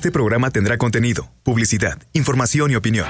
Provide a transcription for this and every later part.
Este programa tendrá contenido, publicidad, información y opinión.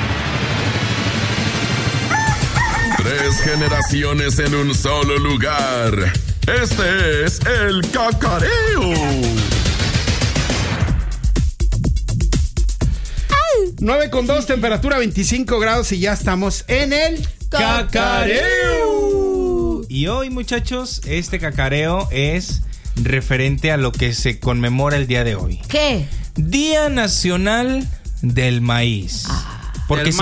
3 generaciones en un solo lugar. Este es el Cacareo. 9:02, temperatura 25 grados y ya estamos en el Cacareo. Y hoy, muchachos, este cacareo es referente a lo que se conmemora el día de hoy. ¿Qué? Día Nacional del Maíz. Porque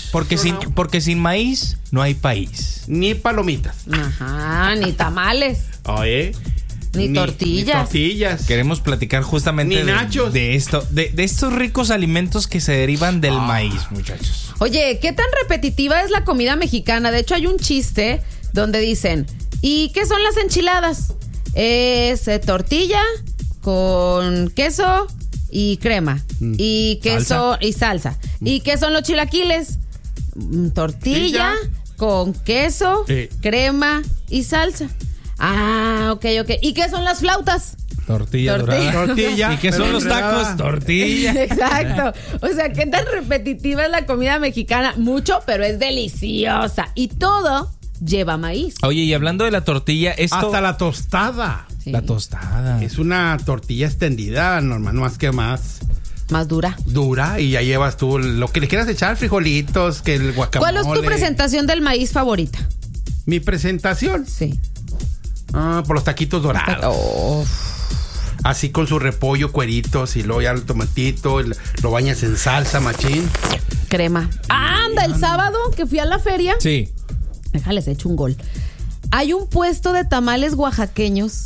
sin maíz no hay país. Ni palomitas. Ajá, ni tamales. Oye. Ni tortillas. Queremos platicar justamente de estos ricos alimentos que se derivan del maíz, muchachos. Oye, ¿qué tan repetitiva es la comida mexicana? De hecho, hay un chiste donde dicen, ¿y qué son las enchiladas? Es tortilla con queso y crema. Y queso y salsa. ¿Y qué son los chilaquiles? Tortilla con queso, crema y salsa. Ah, ok. ¿Y qué son las flautas? Tortilla. ¿Y qué son los tacos? Tortilla. Exacto. O sea, ¿qué tan repetitiva es la comida mexicana? Mucho, pero es deliciosa. Y todo lleva maíz. Oye, y hablando de la tortilla, hasta la tostada. Sí. La tostada. Es una tortilla extendida, normal, más que más dura. Y ya llevas tú lo que le quieras echar, frijolitos, que el guacamole. ¿Cuál es tu presentación del maíz favorita? ¿Mi presentación? Sí. Por los taquitos dorados. Oh. Así con su repollo, cueritos y luego ya el tomatito, lo bañas en salsa, machín. Crema. Anda, el sábado que fui a la feria. Sí. Déjales, echo un gol. Hay un puesto de tamales oaxaqueños.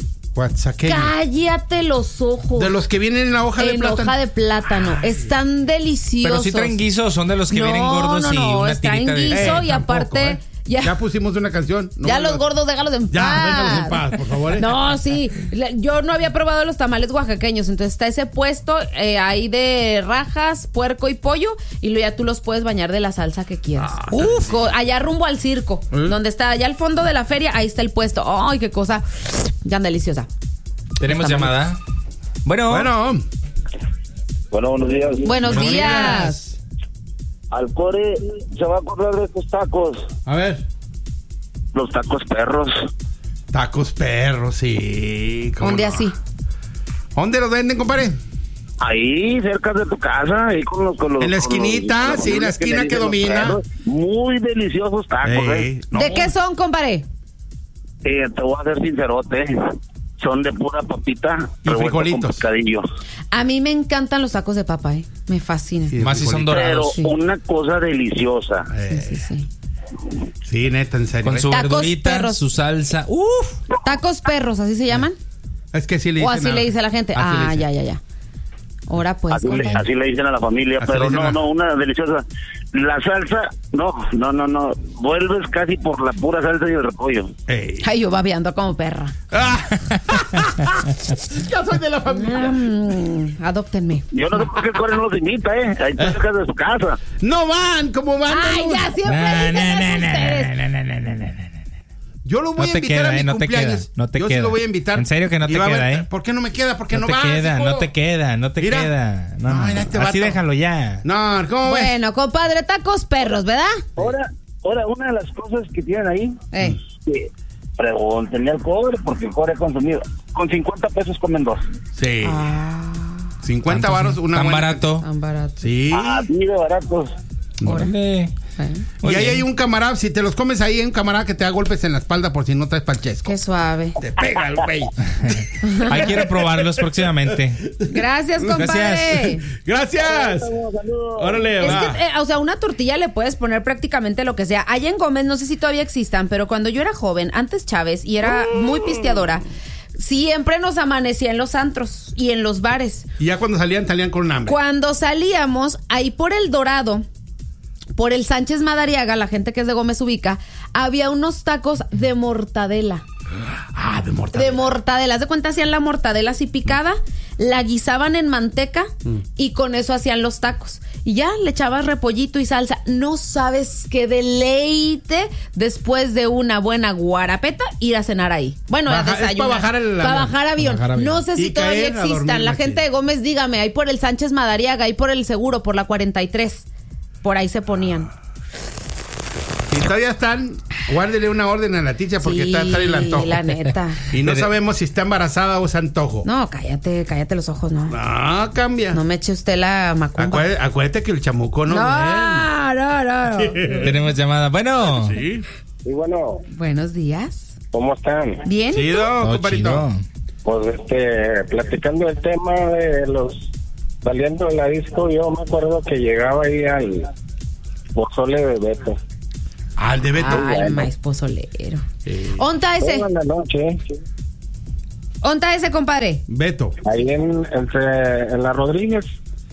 Cállate los ojos. De los que vienen en la hoja de plátano. En hoja de plátano. Ay. Están deliciosos. Pero si traen guiso, son de los que vienen gordos y una tirita de... guiso y aparte... Ya pusimos una canción. No, ya los gordos, déjalos en paz. Ya, déjalos en paz, por favor. No, sí. Yo no había probado los tamales oaxaqueños. Entonces está ese puesto ahí de rajas, puerco y pollo. Y luego ya tú los puedes bañar de la salsa que quieras. Allá rumbo al circo. Donde está allá al fondo de la feria, ahí está el puesto. Ay, qué cosa tan deliciosa. Tenemos llamada. Bueno, buenos días. Buenos días. Al Core se va a acordar de estos tacos. A ver. Los tacos perros. Tacos perros, sí. ¿Dónde así? ¿Dónde los venden, compadre? Ahí, cerca de tu casa, ahí con los en la esquinita, sí, en la esquina que domina. Muy deliciosos tacos, No. ¿De qué son, compadre? Te voy a ser sincerote. Son de pura papita y frijolitos. A mí me encantan los tacos de papa, me fascinan. Sí, más si son dorados. Pero una cosa deliciosa. Sí. Sí, neta, en serio. Con su verdurita, su salsa. Tacos perros, ¿así se llaman? Es que sí le dicen. O así le dice la gente. Ya. Ahora pues. Así le dicen a la familia, pero no, una deliciosa. La salsa, no. Vuelves casi por la pura salsa y el repollo. Ay, yo babeando como perra. Yo soy de la familia. Adóptenme. Yo no sé por qué Core no los imita, Ahí cerca de su casa. No van, como van. Ay, ya siempre dicen ustedes. Yo lo voy a invitar a mi cumpleaños. No te queda. Yo sí lo voy a invitar. En serio que no te queda, ¿Por qué no me queda? Porque no te va. Queda, no te queda. No, así déjalo ya. No, ¿cómo ves? Bueno, compadre, tacos perros, ¿verdad? Ahora, una de las cosas que tienen ahí, pregúntenle al Core, porque el Core ha consumido. Con 50 pesos comen 2. Sí. 50 varos, una tan buena. Tan barato. Sí. Así de baratos. Órale. Y ahí hay un camarada, si te los comes ahí, hay un camarada que te da golpes en la espalda por si no traes panchesco. Qué suave. Te pega el güey. Ahí quiero probarlos próximamente. Gracias, compadre. Gracias. Órale, va. O sea, una tortilla le puedes poner prácticamente lo que sea. Allá en Gómez, no sé si todavía existan, pero cuando yo era joven, antes Chávez, y era muy pisteadora, siempre nos amanecía en los antros y en los bares. Y ya cuando salían con un hambre. Cuando salíamos, ahí por El Dorado, por el Sánchez Madariaga, la gente que es de Gómez ubica, había unos tacos de mortadela. De mortadela. De mortadela. ¿Haz de cuenta? Hacían la mortadela así picada, la guisaban en manteca y con eso hacían los tacos. Y ya le echabas repollito y salsa. No sabes qué deleite después de una buena guarapeta ir a cenar ahí. Bueno, a desayunar. Para bajar avión. No sé si todavía existan. La gente de Gómez, dígame, ahí por el Sánchez Madariaga, ahí por el Seguro, por la 43. Por ahí se ponían. Si todavía están, guárdele una orden a la ticha porque está el antojo. La neta. Y no sabemos si está embarazada o es antojo. No, cállate los ojos, no. No, cambia. No me eche usted la macumba. Acuérdate que el chamuco no. No. Tenemos llamada. Bueno. Sí. Sí, bueno. Buenos días. ¿Cómo están? Bien. Chido, compadrito. Pues platicando el tema de los saliendo de la disco, yo me acuerdo que llegaba ahí al pozole de Beto. Al de Beto. El maíz pozolero. ¿Onta ese? Buenas noches. ¿Onta ese, compadre? Beto. Ahí en la Rodríguez.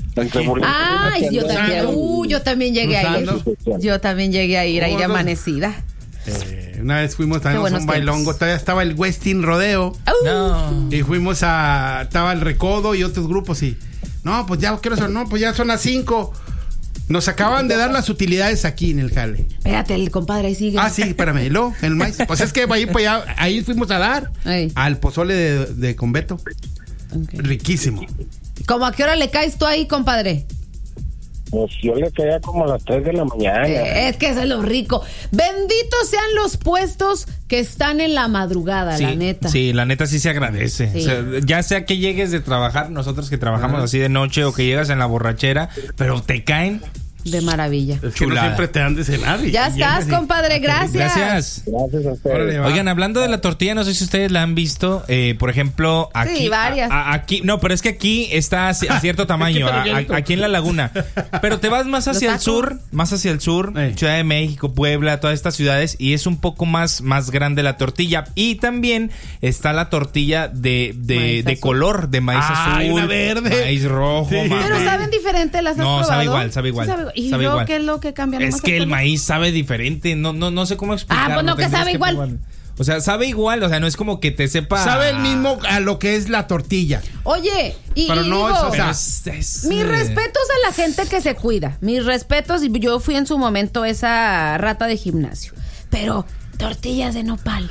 Ay, yo también llegué a ir. Yo también llegué a ir ahí de amanecida. Una vez fuimos también a un bailongo, todavía estaba el Westin Rodeo. No. Y fuimos estaba el Recodo y otros grupos y no, pues ya ya son las 5. Nos acaban de dar las utilidades aquí en el jale. Espérate, el compadre ahí sigue. Sí, espérame, el maíz. Pues es que ahí fuimos a dar al pozole de con Beto. Okay. Riquísimo. ¿Cómo a qué hora le caes tú ahí, compadre? Pues yo le caía como a las 3 de la mañana. Es que eso es lo rico. Benditos sean los puestos que están en la madrugada, la neta. Sí, la neta sí se agradece. Sí. O sea, ya sea que llegues de trabajar, nosotros que trabajamos así de noche, o que llegas en la borrachera, pero te caen de maravilla. Es que no siempre te dan de cenar. Ya estás, compadre, gracias. Gracias a ustedes. Oigan, hablando de la tortilla, no sé si ustedes la han visto. Por ejemplo, aquí. Sí, varias. Aquí, no, pero es que aquí está a cierto tamaño, aquí en la laguna. Pero te vas más hacia el sur, Ciudad de México, Puebla, todas estas ciudades, y es un poco más grande la tortilla. Y también está la tortilla de color, de maíz azul, una verde, maíz rojo. Sí. Pero saben diferente, ¿las has probado? No, sabe igual. ¿Y luego qué es lo que cambia? Es que el maíz sabe diferente. No sé cómo explicarlo. Pues no, que sabe igual. O sea, sabe igual. O sea, no es como que te sepa. Sabe el mismo a lo que es la tortilla. Oye, pero no digo, es mis respetos a la gente que se cuida. Mis respetos. Yo fui en su momento esa rata de gimnasio. Pero tortillas de nopal.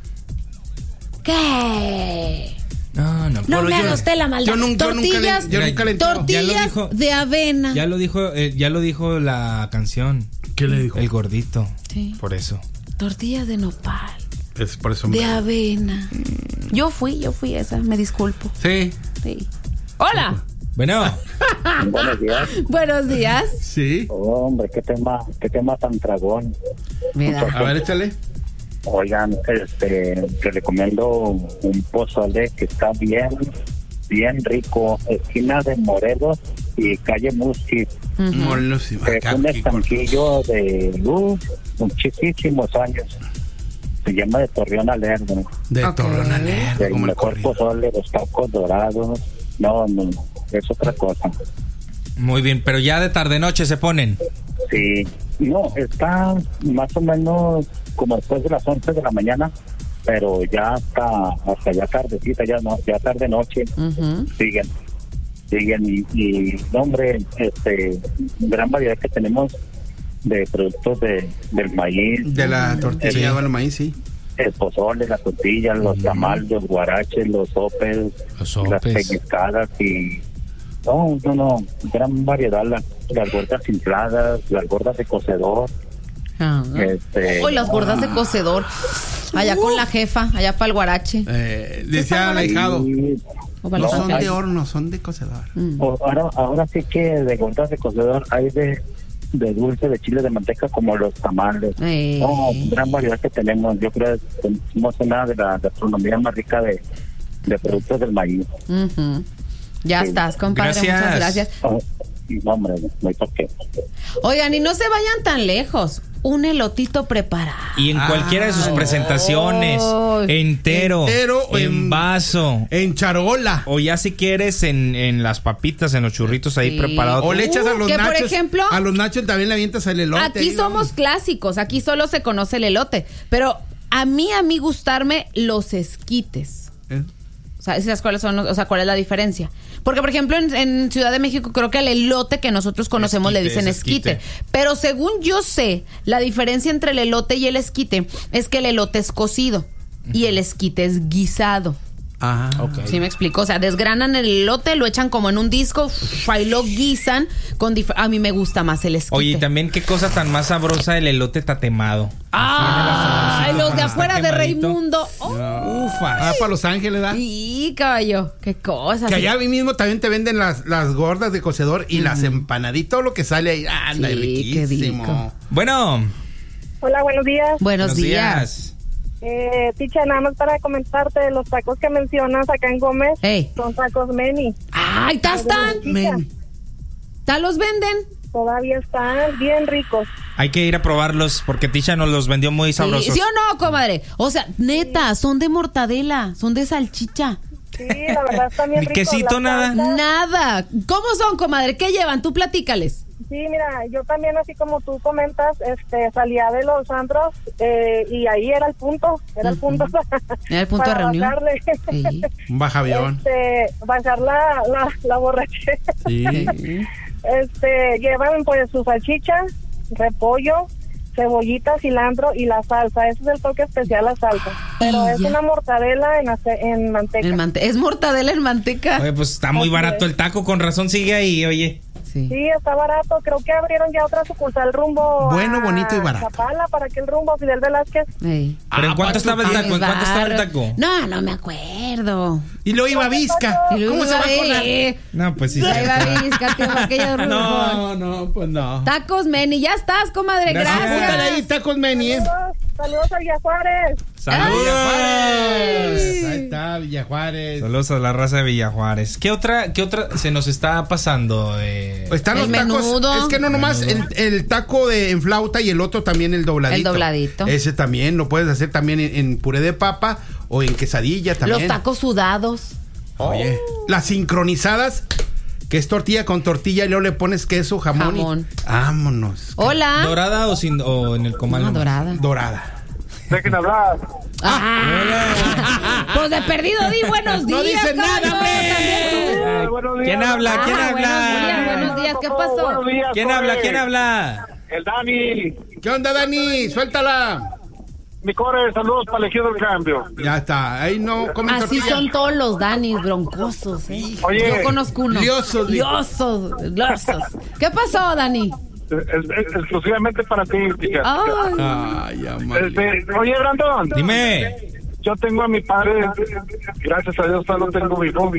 ¿Qué? No me haga usted la maldad. Tortillas de avena. Ya lo dijo la canción. ¿Qué le dijo? El gordito. Sí. Por eso. Tortillas de nopal. Es por eso. De avena. Yo fui esa, me disculpo. Sí. Hola. Bueno. Buenos días. Buenos días. Sí. Hombre, qué tema tan dragón. A ver, échale. Oigan, te recomiendo un pozole que está bien rico, esquina de Morelos y calle Musqui. Morelos y es un estanquillo de muchísimos años. Se llama de Torreón Alerdo. Torreón Alerdo. El mejor pozole, los tacos dorados. No, es otra cosa. Muy bien, pero ya de tarde noche se ponen. Sí, no, está más o menos como después de las 11 de la mañana, pero ya hasta ya tardecita, ya tarde noche, siguen y hombre, gran variedad que tenemos de productos del maíz, de la tortilla del maíz, sí. El pozole, la tortilla, los tamales, los guaraches, los sopes, las pellizcadas y no, gran variedad, las gordas infladas, las gordas de cocedor. Las gordas de cocedor. Allá con la jefa, allá para el guarache. Decía el ahijado. No son de horno, son de cocedor. Ahora sí que de gordas de cocedor hay de dulce, de chile, de manteca, como los tamales. Gran variedad que tenemos. Yo creo que somos una de la gastronomía más rica de productos del maíz. Ya estás, compadre. Muchas gracias. Hombre, no hay por qué. Oigan, y no se vayan tan lejos. Un elotito preparado. Y en cualquiera de sus presentaciones, entero, en vaso, en charola. O ya si quieres en las papitas, en los churritos ahí preparados. O le echas a los nachos. Por ejemplo, a los nachos también le avientas el elote. Aquí somos clásicos, aquí solo se conoce el elote. Pero a mí gustarme los esquites. O ¿Sabes cuáles son? O sea, ¿cuál es la diferencia? Porque, por ejemplo, en Ciudad de México creo que al elote que nosotros conocemos le dicen esquite. Pero según yo sé, la diferencia entre el elote y el esquite es que el elote es cocido y el esquite es guisado. Ah, okay. ¿Sí me explico? O sea, desgranan el elote, lo echan como en un disco, y lo guisan con a mí me gusta más el esquite. Oye, y también qué cosa tan más sabrosa el elote tatemado. ¡Ah! Los de afuera de Raimundo. Oh. Ufas. Para Los Ángeles, ¿verdad? Sí, caballo. Qué cosa. Que allá mismo también te venden las gordas de cocedor y las empanaditas, todo lo que sale ahí. Anda, riquísimo. Qué rico. Bueno. Hola, buenos días. Buenos días. Ticha, nada más para comentarte de los tacos que mencionas acá en Gómez. Hey. Son tacos Meni. ¡Ay, están! ¿Tal los venden? Todavía están bien ricos. Hay que ir a probarlos porque Ticha nos los vendió muy sabrosos. ¿Sí o no, comadre? O sea, neta, son de mortadela, son de salchicha. Sí, la verdad están bien ¿Ni ricos. quesito, nada? Nada. ¿Cómo son, comadre? ¿Qué llevan? Tú platícales. Sí, mira, yo también, así como tú comentas, salía de los antros y ahí era el punto. Era el punto. Era el punto de reunión. Sí. Un baja avión. Bajar la borrachera. Sí. Llevan pues su salchicha, repollo, cebollita, cilantro y la salsa. Ese es el toque especial, la salsa. Pero es una mortadela en manteca. Es mortadela en manteca. Oye, pues está muy barato el taco, con razón sigue ahí, oye. Sí, está barato. Creo que abrieron ya otra sucursal rumbo bueno, bonito y barato. Zapala, para aquel rumbo Fidel Velázquez. Sí. ¿Pero en cuánto estaba el taco? ¿En cuánto estaba el taco? No me acuerdo. Y luego iba a Vizca. ¿Cómo se va a acordar? No, pues sí. Ahí va Vizca, tío, aquella rumbo. No, pues no. Tacos Meni, ya estás, comadre, gracias. Ahí, Tacos Meni, Saludos a Villajuárez. ¡Saludos! Ahí está, Villajuárez. Saludos a la raza de Villajuárez. ¿Qué otra se nos está pasando? Están los tacos. Menudo. Es que no nomás el taco en flauta y el otro también el dobladito. El dobladito. Ese también lo puedes hacer también en puré de papa o en quesadilla también. Los tacos sudados. Oye, las sincronizadas, que es tortilla con tortilla y luego le pones queso, jamón. Vámonos. Hola. ¿Dorada o en el comal? No, dorada. Dorada. Dejen hablar. Pues de perdido di buenos días. No dice nada, Buenos días. ¿Quién habla? Buenos días, ¿qué pasó? Buenos días, ¿Quién habla? El Dani. ¿Qué onda, Dani? Suéltala. Mi core, saludos para elegir el cambio. Ya está. Ahí no comen Así tortilla. son todos los Danis, broncosos, Oye. Yo conozco uno. Liosos. Liosos. ¿Qué pasó, Dani? Exclusivamente para ti, chica. Ay, amable. Oye, Brandon. Dime. Yo tengo a mi padre, gracias a Dios todavía lo tengo vivo.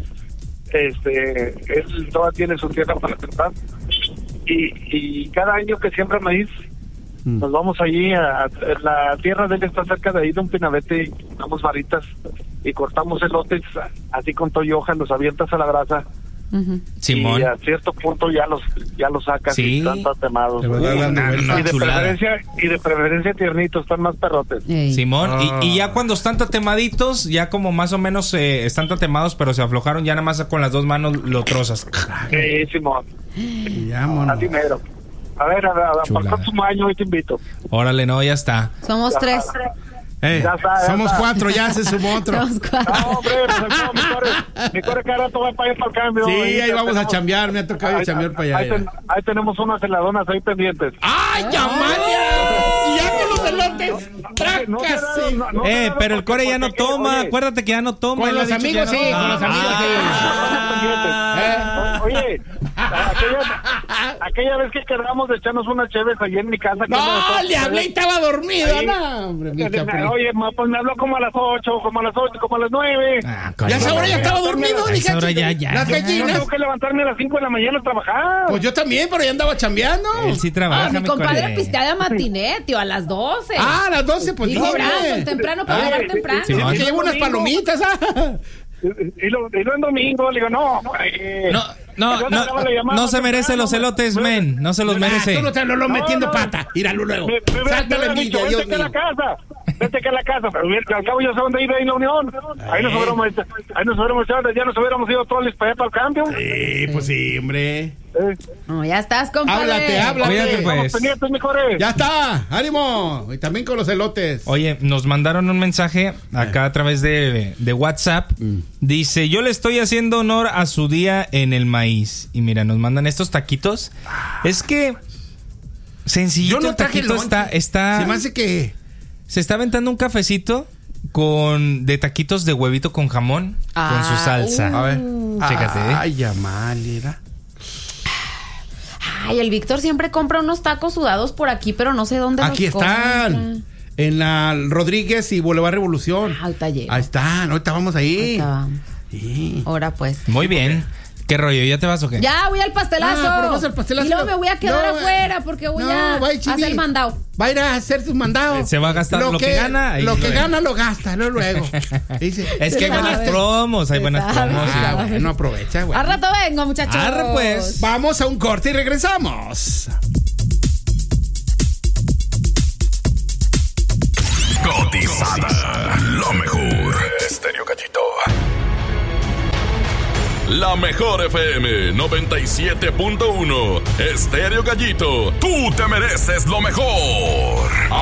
Él todavía tiene su tierra para plantar. Y cada año que siembra maíz, nos vamos allí la tierra de él está cerca de ahí de un pinabete, y damos varitas y cortamos elotes así con hoja, los avientas a la brasa. Simón. Y a cierto punto ya los sacas y están tatemados. Y de preferencia tiernitos, están más perrotes. Simón, y ya cuando están tatemaditos, ya como más o menos están tatemados, pero se aflojaron, ya nada más con las dos manos lo trozas. Sí, Simón. Así mero. A ver, para el próximo año hoy te invito. Órale, no, ya está. Somos 3. Ya está, somos 4, ya se sumó otro. Somos 4. No, hombre, mi core cada rato va para allá para el cambio. Sí, ahí vamos a chambear, me ha tocado chambear para allá. Ahí tenemos unas heladonas ahí pendientes. ¡Ay, Amalia! Y ya con los elotes. Pero el core ya no toma, acuérdate que ya no toma. Con los amigos, sí, con los amigos, Oye, aquella vez que quedamos de echarnos unas cheves allí en mi casa. No, le hablé y estaba dormido. No, hombre, oye, pues me habló como a las 8, como a las 9. Ya esa hora ya estaba dormido. A esa hora ya. Las gallinas. Tengo que levantarme a las 5 de la mañana a trabajar. Pues yo también, pero ya andaba chambeando. Él sí trabaja. Mi compadre pistea de matiné, tío, a las 12. A las 12, pues dijo Brandon, temprano para llegar temprano. Sí, que llevo unas palomitas. Y lo en domingo, le digo, no se merece los elotes, men. No se los merece. Tú no te lo metiendo pata. Míralo luego. Salta la envidia, Dios mío. Vete que a la casa, pero al cabo ya sé dónde iba ahí la unión. Ahí nos hubiéramos echado, ya nos hubiéramos ido todos para allá para el cambio. Sí, pues sí, hombre. No, ya estás, compadre. Háblate. Cuídate, pues. Estamos pendientes, mejores. Ya está, ánimo. Y también con los elotes. Oye, nos mandaron un mensaje acá a través de WhatsApp. Dice, yo le estoy haciendo honor a su día en el maíz. Y mira, nos mandan estos taquitos. Es que sencillito, Yo no el traje taquito lonche. está... Se me hace que... Se está aventando un cafecito de taquitos de huevito con jamón con su salsa. A ver. Chécate, Ay, ya mal, era. Ay, el Víctor siempre compra unos tacos sudados por aquí, pero no sé dónde Aquí los compra. están. En la Rodríguez y Boulevard Revolución. Al taller. Ahí están, ahorita vamos ahí. Ahorita vamos. Sí. Ahora pues. Muy bien. ¿Qué rollo? ¿Ya te vas o qué? Ya voy al pastelazo. Pero vas al pastelazo. Y luego me voy a quedar No, afuera porque voy a hacer el mandado. Va a ir a hacer sus mandados. Se va a gastar lo que gana. Lo que gana lo gasta, luego. Dice, Es que hay buenas promos, hay buenas promos. No aprovecha, güey. Al rato vengo, muchachos. Arre, pues. Vamos a un corte y regresamos. Cotizada. Lo mejor. Estéreo Gallito. La mejor FM 97.1. Estéreo Gallito. Tú te mereces lo mejor.